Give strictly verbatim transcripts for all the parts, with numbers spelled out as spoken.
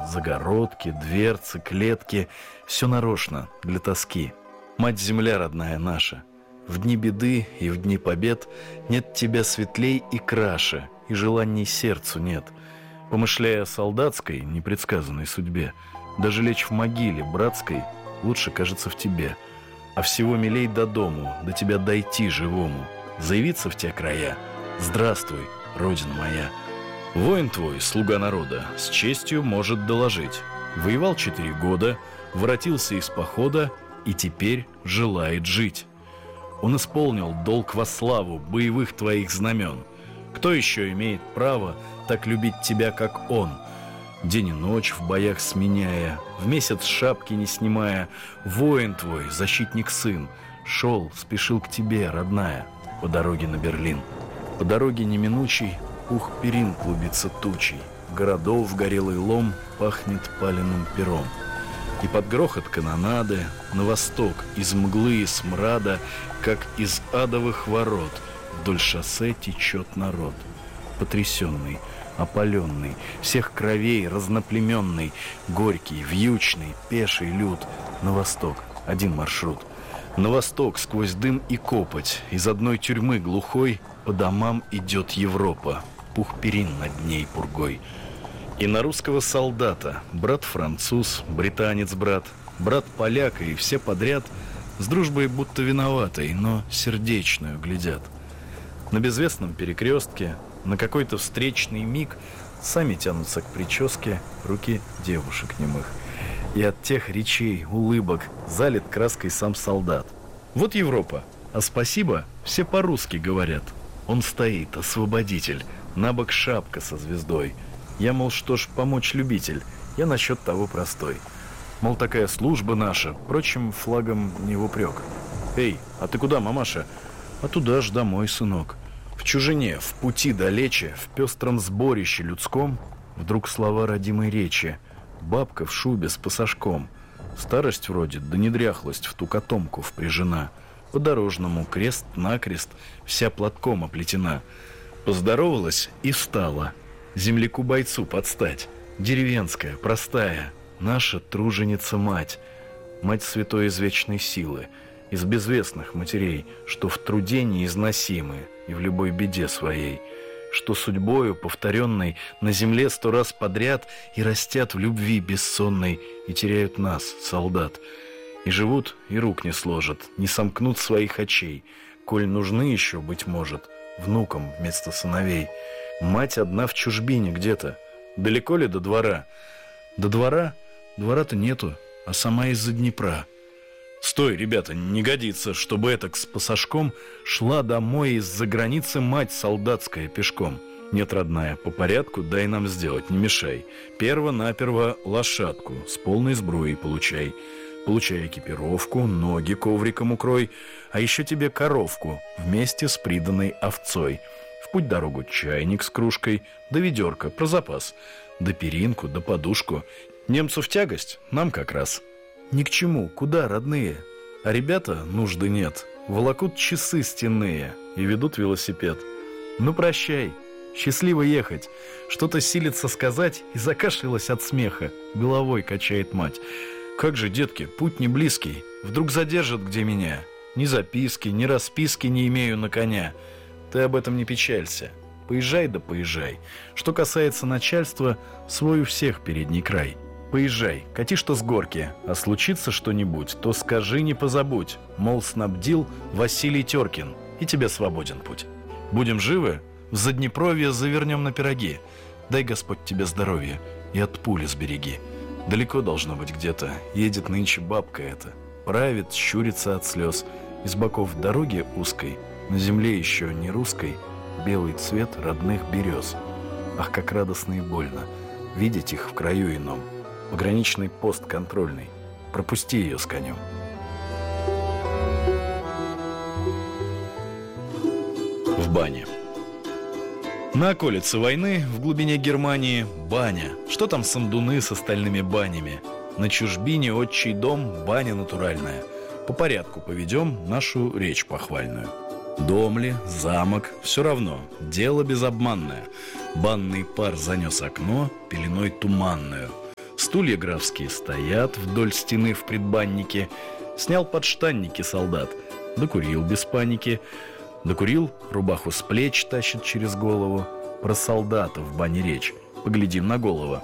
загородки, дверцы, клетки. Все нарочно, для тоски. Мать-земля родная наша, в дни беды и в дни побед нет тебя светлей и краше, и желаний сердцу нет. Помышляя о солдатской, непредсказанной судьбе, даже лечь в могиле братской лучше кажется в тебе. А всего милей до дому, до тебя дойти живому, заявиться в те края. Здравствуй, Родина моя. Воин твой, слуга народа, с честью может доложить. Воевал четыре года, воротился из похода и теперь желает жить. Он исполнил долг во славу боевых твоих знамен. Кто еще имеет право так любить тебя, как он? День и ночь в боях сменяя, в месяц шапки не снимая, воин твой, защитник сын, шел, спешил к тебе, родная, по дороге на Берлин. По дороге неминучей пух перин клубится тучей, городов горелый лом пахнет паленым пером. И под грохот канонады на восток из мглы и смрада, как из адовых ворот, вдоль шоссе течет народ. Потрясенный, опаленный, всех кровей разноплеменный, горький, вьючный, пеший люд. На восток один маршрут. На восток сквозь дым и копоть из одной тюрьмы глухой по домам идет Европа, пух перин над ней пургой. И на русского солдата брат француз, британец брат, брат поляк и все подряд с дружбой будто виноватой, но сердечную глядят. На безвестном перекрестке на какой-то встречный миг сами тянутся к прическе руки девушек немых. И от тех речей, улыбок залит краской сам солдат. Вот Европа, а спасибо все по-русски говорят. Он стоит, освободитель, набок шапка со звездой. Я, мол, что ж, помочь любитель, я насчет того простой. Мол, такая служба наша, впрочем, флагом не в упрек. Эй, а ты куда, мамаша? А туда ж домой, сынок. В чужине, в пути далече, в пестром сборище людском вдруг слова родимой речи. Бабка в шубе с пасашком. Старость вроде, да недряхлость в ту котомку впряжена. По-дорожному крест-накрест, вся платком оплетена. Поздоровалась и встала. Земляку-бойцу подстать. Деревенская, простая, наша труженица-мать. Мать святой из вечной силы, из безвестных матерей, что в труде неизносимы и в любой беде своей, что судьбою повторенной на земле сто раз подряд и растят в любви бессонной и теряют нас, солдат, и живут, и рук не сложат, не сомкнут своих очей, коль нужны еще, быть может, внукам вместо сыновей. Мать одна в чужбине где-то. Далеко ли до двора? До двора? Двора-то нету, а сама из-за Днепра. Стой, ребята, не годится, чтобы этак с пасашком шла домой из-за границы мать солдатская пешком. Нет, родная, по порядку дай нам сделать, не мешай. Перво-наперво лошадку с полной сбруей получай. Получай экипировку, ноги ковриком укрой, а еще тебе коровку вместе с приданной овцой. В путь дорогу чайник с кружкой, да ведерко про запас, да перинку, да подушку. Немцу в тягость, нам как раз. Ни к чему, куда, родные? А ребята, нужды нет, волокут часы стенные и ведут велосипед. Ну прощай, счастливо ехать. Что-то силится сказать и закашлялась от смеха. Головой качает мать. Как же, детки, путь не близкий. Вдруг задержат где меня. Ни записки, ни расписки не имею на коня. Ты об этом не печалься. Поезжай да поезжай. Что касается начальства, свой у всех передний край. Поезжай, кати что с горки, а случится что-нибудь, то скажи, не позабудь. Мол, снабдил Василий Теркин, и тебе свободен путь. Будем живы, в Заднепровье завернем на пироги. Дай Господь тебе здоровья и от пули сбереги. Далеко должно быть где-то, едет нынче бабка эта. Правит, щурится от слез. Из боков дороги узкой, на земле еще не русской, белый цвет родных берез. Ах, как радостно и больно видеть их в краю ином. Пограничный пост контрольный. Пропусти ее с конем. В бане. На околице войны, в глубине Германии, баня. Что там сандуны с остальными банями? На чужбине отчий дом, баня натуральная. По порядку поведем нашу речь похвальную. Дом ли, замок, все равно, дело безобманное. Банный пар занес окно пеленой туманную. Стулья графские стоят вдоль стены в предбаннике. Снял подштанники солдат, докурил без паники. Докурил, рубаху с плеч тащит через голову. Про солдата в бане речь, поглядим на голову.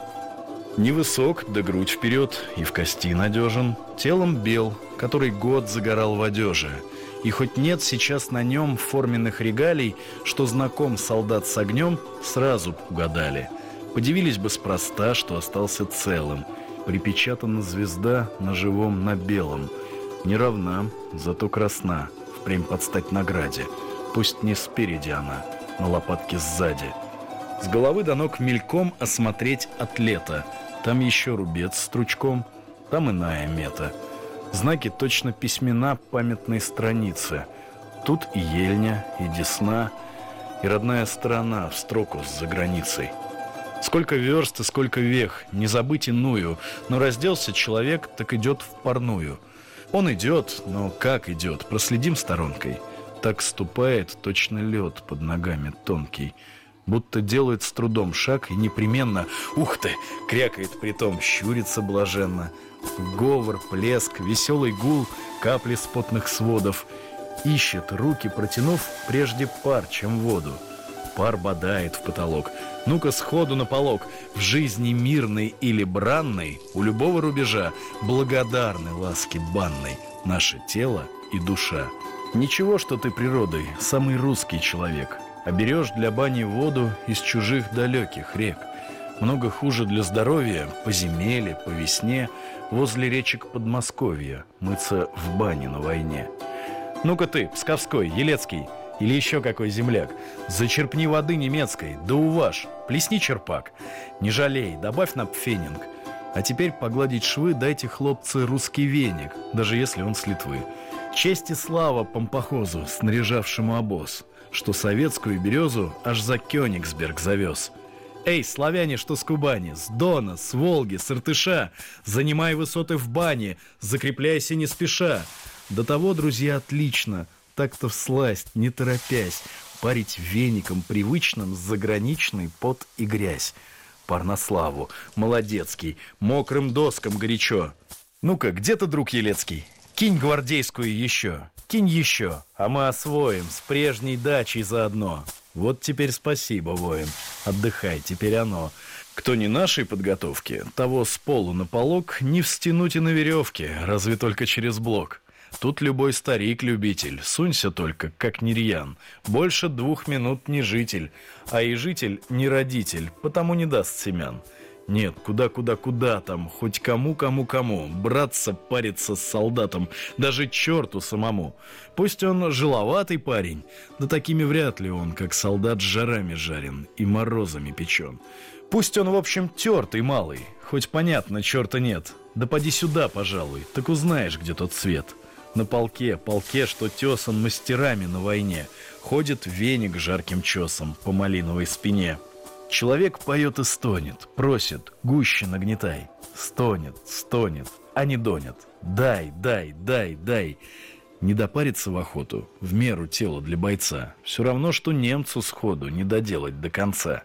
Невысок, да грудь вперед, и в кости надежен. Телом бел, который год загорал в одеже. И хоть нет сейчас на нем форменных регалий, что знаком солдат с огнем, сразу б угадали. Подивились бы спроста, что остался целым. Припечатана звезда на живом, на белом. Не равна, зато красна, впрямь под стать награде. Пусть не спереди она, на лопатке сзади. С головы до ног мельком осмотреть атлета. Там еще рубец с стручком, там иная мета. Знаки точно письмена памятной страницы. Тут и ельня, и десна, и родная сторона в строку с-за границей. Сколько верст и сколько вех, не забыть иную, но разделся человек, так идет в парную. Он идет, но как идет, проследим сторонкой. Так ступает точно лед под ногами тонкий. Будто делает с трудом шаг и непременно, ух ты, крякает притом, щурится блаженно. Говор, плеск, веселый гул, капли с потных сводов. Ищет, руки протянув, прежде пар, чем воду. Пар бодает в потолок. Ну-ка сходу на полог. В жизни мирной или бранной у любого рубежа благодарны ласки банной наше тело и душа. Ничего, что ты природой самый русский человек, а берешь для бани воду из чужих далеких рек. Много хуже для здоровья по зимеле, по весне, возле речек Подмосковья мыться в бане на войне. Ну-ка ты, Псковской, Елецкий или еще какой земляк, зачерпни воды немецкой, да уваж, плесни черпак. Не жалей, добавь на пфенинг. А теперь погладить швы дайте, хлопцы, русский веник, даже если он с Литвы. Честь и слава помпохозу, снаряжавшему обоз, что советскую березу аж за Кёнигсберг завез. Эй, славяне, что с Кубани, с Дона, с Волги, с Иртыша, занимай высоты в бане, закрепляйся не спеша. До того, друзья, отлично, так-то всласть, не торопясь, парить веником привычным заграничный пот и грязь. Пар на славу, молодецкий, мокрым доскам горячо. Ну-ка, где ты, друг Елецкий? Кинь гвардейскую еще, кинь еще, а мы освоим с прежней дачей заодно. Вот теперь спасибо, воин, отдыхай, теперь оно. Кто не нашей подготовки, того с полу на полог не встянуть и на веревке, разве только через блок. Тут любой старик-любитель, сунься только, как нерьян. Больше двух минут не житель, а и житель не родитель, потому не даст семян. Нет, куда-куда-куда там, хоть кому-кому-кому, браться париться с солдатом, даже черту самому. Пусть он жиловатый парень, да такими вряд ли он, как солдат, жарами жарен и морозами печен. Пусть он, в общем, тертый малый, хоть понятно, черта нет. Да поди сюда, пожалуй, так узнаешь, где тот свет. На полке, полке, что тесан мастерами на войне, ходит веник жарким чесом по малиновой спине. Человек поет и стонет, просит, гуще нагнетай. Стонет, стонет, а не донет. Дай, дай, дай, дай. Не допариться в охоту, в меру тела для бойца. Все равно, что немцу сходу не доделать до конца.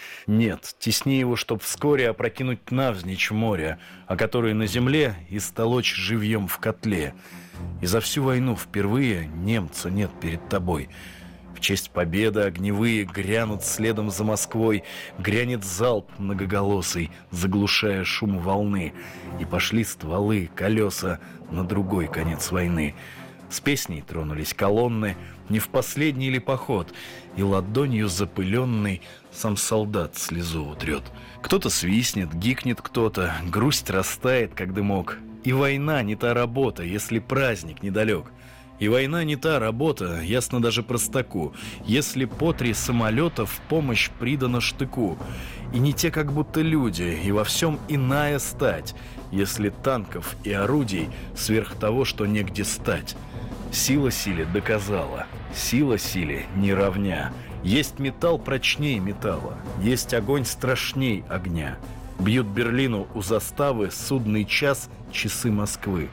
Нет, тесни его, чтоб вскоре опрокинуть навзничь в море, а который на земле истолочь живьем в котле. И за всю войну впервые немца нет перед тобой. В честь победы огневые грянут следом за Москвой, грянет залп многоголосый, заглушая шум волны, и пошли стволы, колеса на другой конец войны. С песней тронулись колонны, не в последний ли поход, и ладонью запыленный сам солдат слезу утрет. Кто-то свистнет, гикнет кто-то, грусть растает, как дымок. И война не та работа, если праздник недалек. И война не та работа, ясно даже простаку, если по три самолета в помощь придано штыку. И не те как будто люди, и во всем иная стать, если танков и орудий сверх того, что негде стать. Сила силе доказала, сила силе не равня. Есть металл прочнее металла, есть огонь страшней огня. Бьют Берлину у заставы судный час часы Москвы.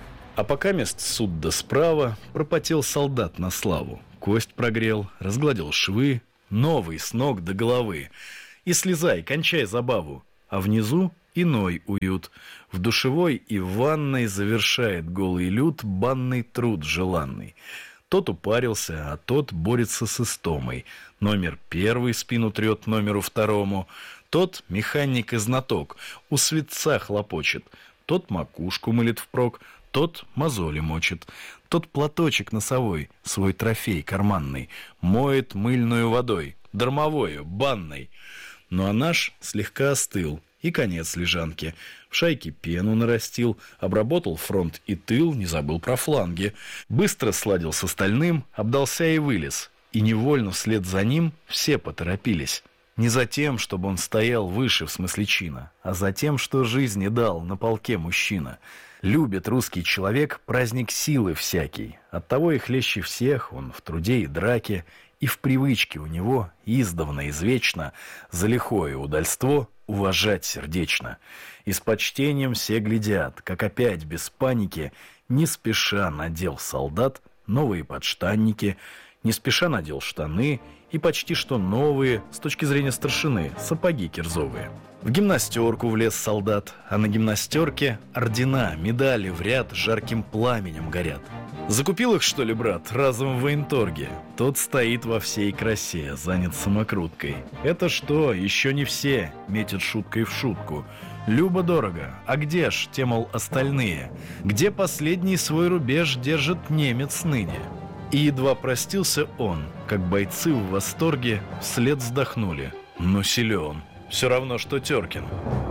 А пока мест суд да справа пропотел солдат на славу. Кость прогрел, разгладил швы, новый с ног до головы. И слезай, кончай забаву. А внизу иной уют. В душевой и в ванной завершает голый люд банный труд желанный. Тот упарился, а тот борется с истомой. Номер первый спину трет номеру второму. Тот механик и знаток, у светца хлопочет. Тот макушку мылит впрок, тот мозоли мочит. Тот платочек носовой, свой трофей карманный, моет мыльную водой, дармовою, банной. Ну а наш слегка остыл, и конец лежанки. В шайке пену нарастил, обработал фронт и тыл, не забыл про фланги. Быстро сладил с остальным, обдался и вылез. И невольно вслед за ним все поторопились. Не за тем, чтобы он стоял выше в смысле чина, а за тем, что жизни дал на полке мужчина. Любит русский человек праздник силы всякий. Оттого и хлеще всех он в труде и драке, и в привычке у него издавна извечно за лихое удальство уважать сердечно. И с почтением все глядят, как опять без паники не спеша надел солдат новые подштанники, не спеша надел штаны и почти что новые, с точки зрения старшины, сапоги кирзовые. В гимнастерку влез солдат, а на гимнастерке ордена, медали в ряд жарким пламенем горят. Закупил их, что ли, брат, разом в военторге? Тот стоит во всей красе, занят самокруткой. Это что, еще не все, метят шуткой в шутку. Любо-дорого, а где ж те, мол, остальные? Где последний свой рубеж держит немец ныне? И едва простился он, как бойцы в восторге вслед вздохнули. Ну силен, все равно, что Теркин.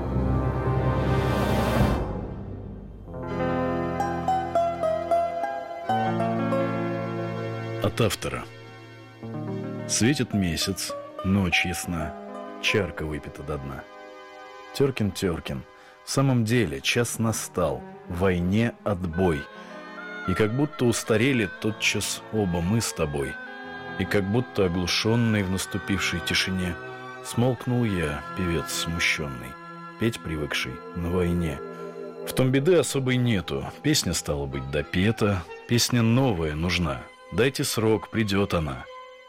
От автора. Светит месяц, ночь ясна, чарка выпита до дна. Теркин, Теркин, в самом деле час настал, войне отбой. И как будто устарели тотчас оба мы с тобой. И как будто оглушенный в наступившей тишине смолкнул я, певец смущенный, петь привыкший на войне. В том беды особой нету, песня стала быть допета, песня новая нужна. Дайте срок, придет она.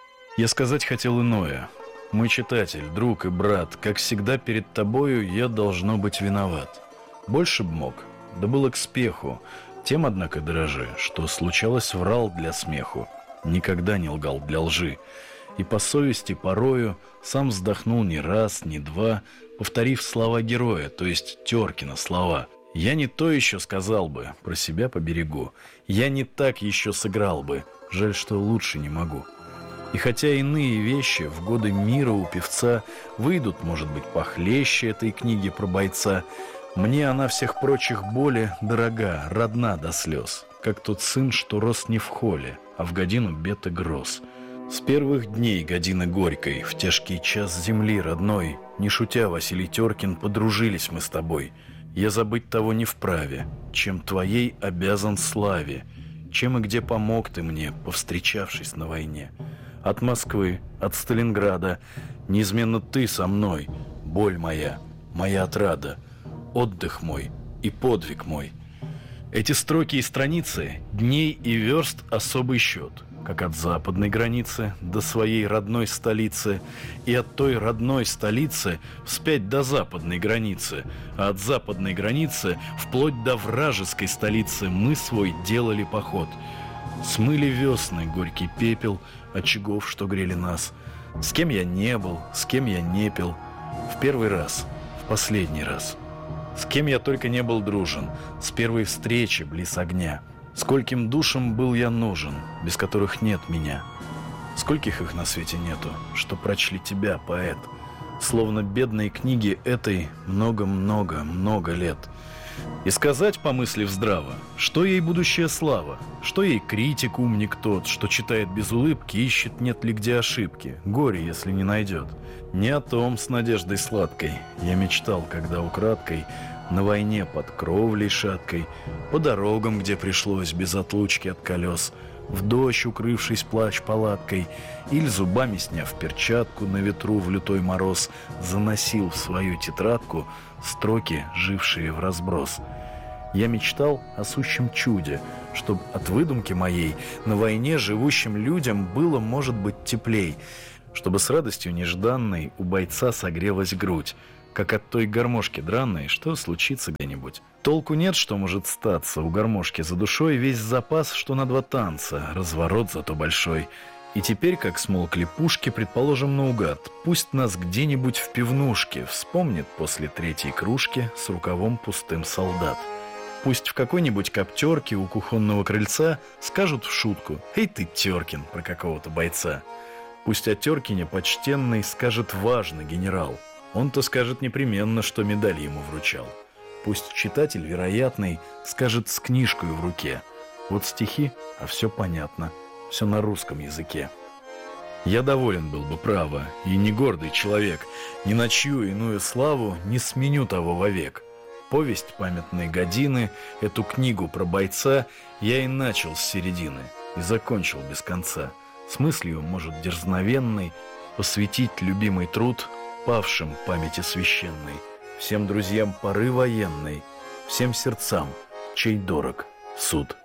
Я сказать хотел иное. Мой читатель, друг и брат, как всегда перед тобою я должно быть виноват. Больше б мог, да было к спеху. Тем, однако, дороже, что случалось врал для смеху, никогда не лгал для лжи. И по совести порою сам вздохнул не раз, не два, повторив слова героя, то есть Теркина слова. Я не то еще сказал бы, про себя поберегу. Я не так еще сыграл бы, жаль, что лучше не могу. И хотя иные вещи в годы мира у певца выйдут, может быть, похлеще этой книги про бойца, мне она всех прочих более дорога, родна до слез, как тот сын, что рос не в холле, а в годину бед и гроз. С первых дней годины горькой, в тяжкий час земли родной, не шутя, Василий Теркин, подружились мы с тобой. Я забыть того не вправе, чем твоей обязан славе, чем и где помог ты мне, повстречавшись на войне. От Москвы, от Сталинграда, неизменно ты со мной, боль моя, моя отрада, отдых мой и подвиг мой. Эти строки и страницы, дней и верст особый счет, как от западной границы до своей родной столицы, и от той родной столицы вспять до западной границы, а от западной границы вплоть до вражеской столицы мы свой делали поход. Смыли весны горький пепел очагов, что грели нас. С кем я не был, с кем я не пил, в первый раз, в последний раз. С кем я только не был дружен, с первой встречи близ огня. Скольким душам был я нужен, без которых нет меня. Скольких их на свете нету, что прочли тебя, поэт. Словно бедной книги этой много-много-много лет. И сказать, помыслив здраво, что ей будущая слава, что ей критик умник тот, что читает без улыбки, ищет, нет ли где ошибки, горе, если не найдет. Не о том с надеждой сладкой я мечтал, когда украдкой на войне под кровлей шаткой, по дорогам, где пришлось без отлучки от колес, в дождь укрывшись плащ-палаткой, или зубами сняв перчатку на ветру в лютой мороз, заносил в свою тетрадку строки, жившие в разброс. Я мечтал о сущем чуде, чтоб от выдумки моей на войне живущим людям было, может быть, теплей, чтобы с радостью нежданной у бойца согрелась грудь, как от той гармошки драной, что случится где-нибудь. Толку нет, что может статься, у гармошки за душой весь запас, что на два танца, разворот зато большой. И теперь, как смолкли пушки, предположим наугад, пусть нас где-нибудь в пивнушке вспомнит после третьей кружки с рукавом пустым солдат. Пусть в какой-нибудь коптерке у кухонного крыльца скажут в шутку: «Эй ты, Теркин», про какого-то бойца. Пусть о Теркине почтенный скажет важно генерал. Он-то скажет непременно, что медаль ему вручал. Пусть читатель вероятный скажет с книжкой в руке: вот стихи, а все понятно, все на русском языке. Я доволен был бы, право, и не гордый человек, ни на чью иную славу не сменю того вовек. Повесть памятной годины, эту книгу про бойца я и начал с середины, и закончил без конца, с мыслью, может, дерзновенной, посвятить любимый труд павшим памяти священной, всем друзьям поры военной, всем сердцам, чей дорог суд.